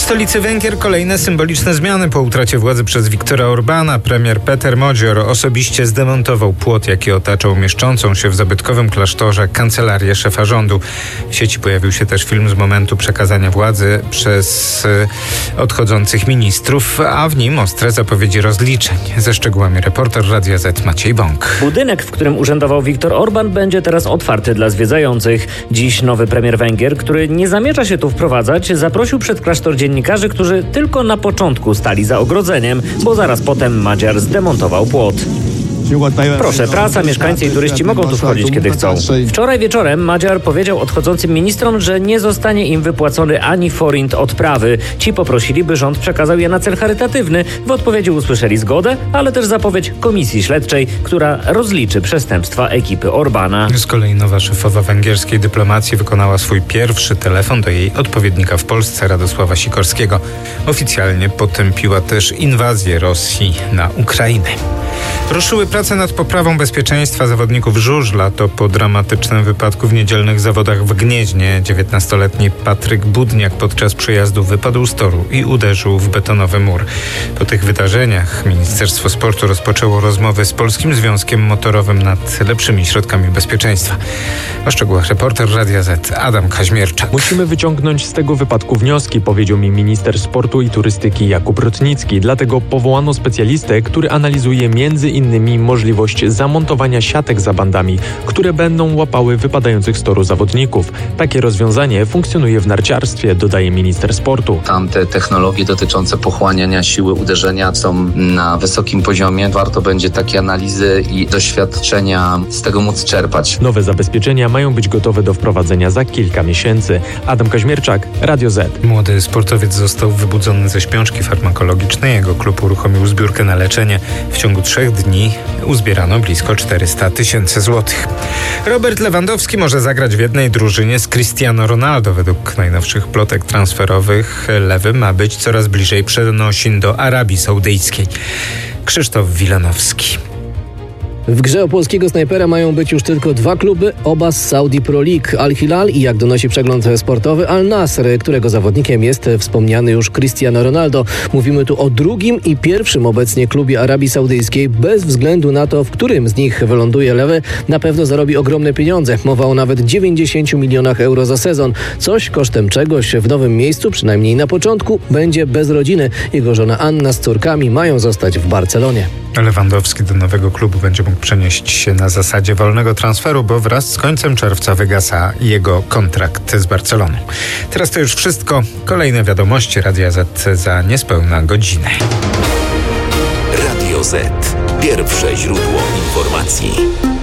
stolicy Węgier kolejne symboliczne zmiany po utracie władzy przez Viktora Orbána. Premier Peter Magyar osobiście zdemontował płot, jaki otaczał mieszczącą się w zabytkowym klasztorze kancelarię szefa rządu. W sieci pojawił się też film z momentu przekazania władzy przez odchodzących ministrów, a w nim ostre zapowiedzi rozliczeń. Ze szczegółami reporter Radia Z Maciej Bąk. Budynek, w którym urzędował Viktor Orbán, będzie teraz otwarty dla zwiedzających. Dziś nowy premier Węgier, który nie zamierza się tu wprowadzać, zaprosił przed klasztor dziennikarzy, którzy tylko na początku stali za ogrodzeniem, bo zaraz potem Magyar zdemontował płot. Proszę, prasa, mieszkańcy i turyści mogą tu wchodzić, kiedy chcą. Wczoraj wieczorem Magyar powiedział odchodzącym ministrom, że nie zostanie im wypłacony ani forint odprawy. Ci poprosili, by rząd przekazał je na cel charytatywny. W odpowiedzi usłyszeli zgodę, ale też zapowiedź komisji śledczej, która rozliczy przestępstwa ekipy Orbána. Z kolei nowa szefowa węgierskiej dyplomacji wykonała swój pierwszy telefon do jej odpowiednika w Polsce, Radosława Sikorskiego. Oficjalnie potępiła też inwazję Rosji na Ukrainę. Ruszyły prace nad poprawą bezpieczeństwa zawodników żużla. To po dramatycznym wypadku w niedzielnych zawodach w Gnieźnie 19-letni Patryk Budniak podczas przejazdu wypadł z toru i uderzył w betonowy mur. Po tych wydarzeniach Ministerstwo Sportu rozpoczęło rozmowy z Polskim Związkiem Motorowym nad lepszymi środkami bezpieczeństwa. O szczegółach reporter Radia Z Adam Kaźmierczak. Musimy wyciągnąć z tego wypadku wnioski, powiedział mi minister sportu i turystyki Jakub Rotnicki. Dlatego powołano specjalistę, który analizuje między innymi możliwość zamontowania siatek za bandami, które będą łapały wypadających z toru zawodników. Takie rozwiązanie funkcjonuje w narciarstwie, dodaje minister sportu. Tamte technologie dotyczące pochłaniania siły uderzenia są na wysokim poziomie. Warto będzie takie analizy i doświadczenia z tego móc czerpać. Nowe zabezpieczenia mają być gotowe do wprowadzenia za kilka miesięcy. Adam Kaźmierczak, Radio Z. Młody sportowiec został wybudzony ze śpiączki farmakologicznej. Jego klub uruchomił zbiórkę na leczenie. W ciągu 3 dni uzbierano blisko 400 000 złotych. Robert Lewandowski może zagrać w jednej drużynie z Cristiano Ronaldo. Według najnowszych plotek transferowych Lewy ma być coraz bliżej przenosin do Arabii Saudyjskiej. Krzysztof Wilanowski. W grze o polskiego snajpera mają być już tylko 2 kluby, oba z Saudi Pro League. Al Hilal i, jak donosi przegląd sportowy, Al Nasr, którego zawodnikiem jest wspomniany już Cristiano Ronaldo. Mówimy tu o drugim i pierwszym obecnie klubie Arabii Saudyjskiej. Bez względu na to, w którym z nich wyląduje Lewy, na pewno zarobi ogromne pieniądze. Mowa o nawet 90 milionach euro za sezon. Coś kosztem czegoś w nowym miejscu, przynajmniej na początku, będzie bez rodziny. Jego żona Anna z córkami mają zostać w Barcelonie. Lewandowski do nowego klubu będzie mógł przenieść się na zasadzie wolnego transferu, bo wraz z końcem czerwca wygasa jego kontrakt z Barceloną. Teraz to już wszystko. Kolejne wiadomości Radia Z za niespełna godzinę. Radio Z. Pierwsze źródło informacji.